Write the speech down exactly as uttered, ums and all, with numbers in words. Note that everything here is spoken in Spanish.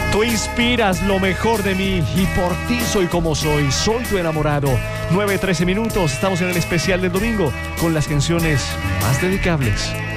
Tú inspiras lo mejor de mí y por ti soy como soy, soy tu enamorado. nueve trece minutos, estamos en el especial del domingo con las canciones más dedicables.